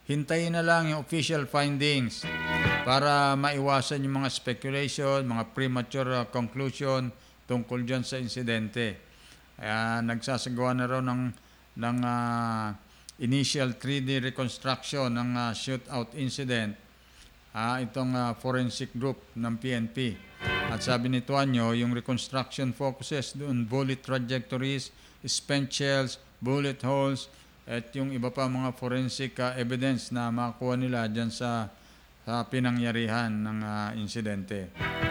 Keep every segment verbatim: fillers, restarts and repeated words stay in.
hintayin na lang yung official findings para maiwasan yung mga speculation, mga premature uh, conclusion tungkol dyan sa insidente. Kaya nagsasagawa na raw ng, ng uh, initial three D reconstruction ng uh, shootout incident uh, itong uh, forensic group ng P N P. At sabi ni Tuanyo, yung reconstruction focuses on bullet trajectories, spent shells, bullet holes, at yung iba pa mga forensic uh, evidence na makuha nila dyan sa, sa pinangyarihan ng uh, insidente.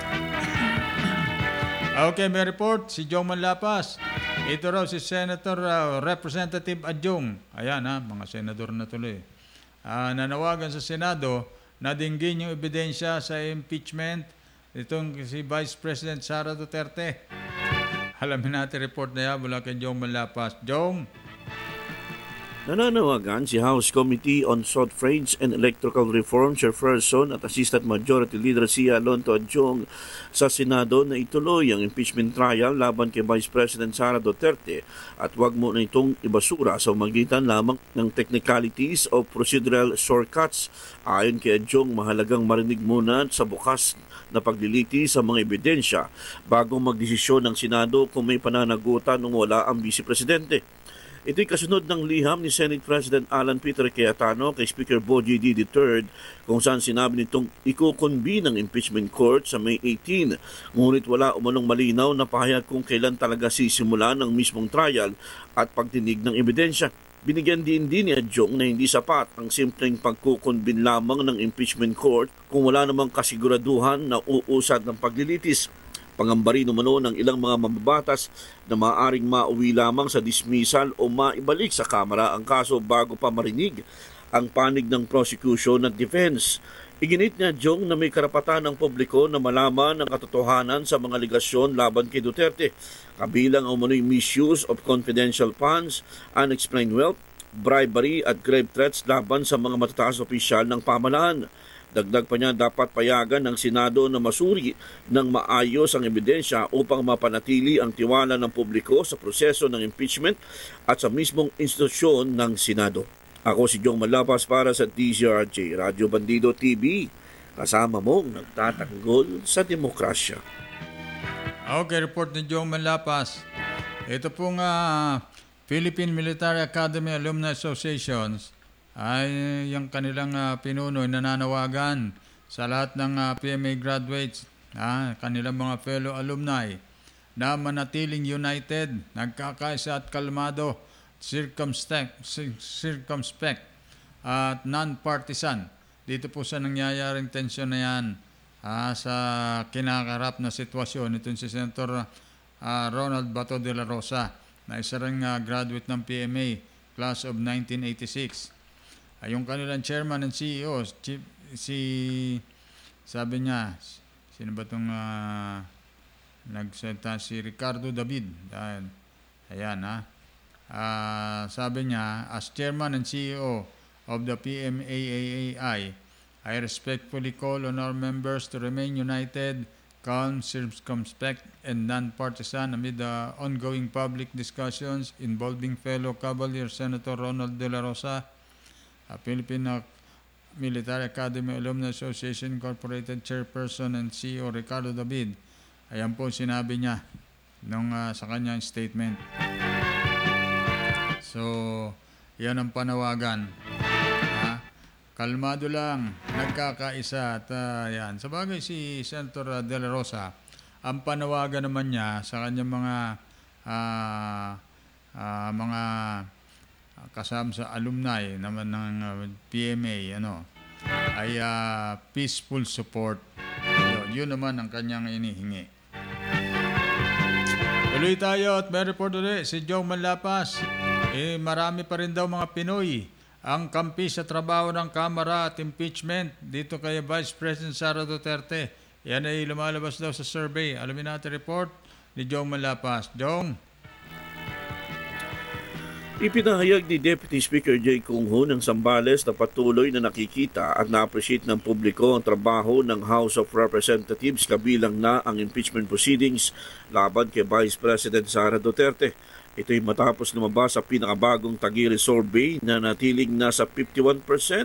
Okay, may report si Jong Manlapas. Ito raw si Senator uh, Representative Adjong. Ayan ha, mga senador na tuloy. Uh, nanawagan sa Senado na dinggin yung ebidensya sa impeachment itong si Vice President Sara Duterte. Alamin natin report na yan mula kay Jong Manlapas. Jong! Nananawagan si House Committee on Suffrage and Electoral Reform Chairperson at Assistant Majority Leader Sia Alonto Adjong sa Senado na ituloy ang impeachment trial laban kay Vice President Sara Duterte at wag mo na itong ibasura sa magitan lamang ng technicalities o procedural shortcuts. Ayon kay Adjong, mahalagang marinig muna sa bukas na pagliliti sa mga ebidensya bago magdesisyon ng Senado kung may pananagutan nung wala ang Vice Presidente. Ito'y kasunod ng liham ni Senate President Alan Peter Cayetano kay Speaker Bogie D. the third kung saan sinabi nitong ikukonbine ng impeachment court sa May eighteenth. Ngunit wala umanong malinaw na pahayag kung kailan talaga sisimula ng mismong trial at pagtinig ng ebidensya. Binigyan din din ni Adjong na hindi sapat ang simpleng pagkukonbine lamang ng impeachment court kung wala namang kasiguraduhan na uusad ng paglilitis. Pangambari naman ng ilang mga mababatas na maaaring mauwi lamang sa dismissal o maibalik sa Kamara ang kaso bago pa marinig ang panig ng prosecution at defense. Iginit niya Jong na may karapatan ng publiko na malaman ang katotohanan sa mga aligasyon laban kay Duterte, kabilang ang umano'y misuse of confidential funds, unexplained wealth, bribery at grave threats laban sa mga matataas opisyal ng pamahalaan. Dagdag pa niya, dapat payagan ng Senado na masuri ng maayos ang ebidensya upang mapanatili ang tiwala ng publiko sa proseso ng impeachment at sa mismong institusyon ng Senado. Ako si Jong Manlapas para sa D Z R J Radio Bandido T V, kasama mong nagtatanggol sa demokrasya. Okay, report ni Jong Manlapas. Ito pong uh, Philippine Military Academy Alumni Associations ay yung kanilang uh, pinuno nananawagan sa lahat ng uh, P M A graduates, uh, kanilang mga fellow alumni na manatiling united, nagkakaisa at kalmado, circumspect, circumspect at non-partisan. Dito po sa nangyayaring tensyon na yan uh, sa kinakarap na sitwasyon. Ito si Senator uh, Ronald Bato de la Rosa na isa ring uh, graduate ng P M A, class of nineteen eighty-six. Ay, yung kanilang chairman and C E O, chief, si, sabi niya, sino ba itong uh, nagsalita? Si Ricardo David. Dahil, ayan ha. Uh, sabi niya, as chairman and C E O of the P M A A A I, I respectfully call on our members to remain united, calm, circumspect, and non-partisan amid the ongoing public discussions involving fellow Cavalier Senator Ronald De La Rosa, Uh, Philippine Military Academy Alumni Association Incorporated Chairperson and C E O Ricardo David. Ayan po sinabi niya nung, uh, sa kanyang statement. So, yan ang panawagan. Ha? Kalmado lang, nagkakaisa. At uh, yan. Sa bagay si Senator De La Rosa, ang panawagan naman niya sa kanyang mga uh, uh, mga kasama sa alumni naman ng uh, P M A ano ay uh, peaceful support. Yun, yun naman ang kanyang inihingi. Tuloy tayo at may report ulit si Jong Manlapas. Eh, marami pa rin daw mga Pinoy ang kampi sa trabaho ng Kamara at impeachment dito kay Vice President Sara Duterte. Yan ay lumalabas daw sa survey. Alamin natin report ni Jong Manlapas. Jong? Ipinahayag ni Deputy Speaker Jay Kung Ho ng Zambales na patuloy na nakikita at na-appreciate ng publiko ang trabaho ng House of Representatives kabilang na ang impeachment proceedings laban kay Vice President Sara Duterte. Ito'y matapos lumabas sa pinakabagong Tagiri survey na natiling nasa fifty-one percent